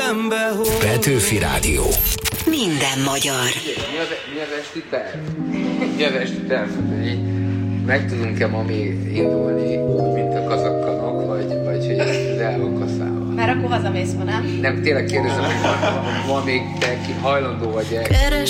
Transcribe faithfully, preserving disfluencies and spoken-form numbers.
szembe hoz. Petőfi Rádió. Minden magyar. Mi az, mi az esti terv? Mi az esti terv? Így meg tudunk-e ma még indulni úgy, mint a kazakkanok, vagy, vagy hogy ez el van kaszálva? Mert akkor hazamész ma, nem? Nem, tényleg kérdezem, hogy ma, ma még te ki hajlandó vagy-e?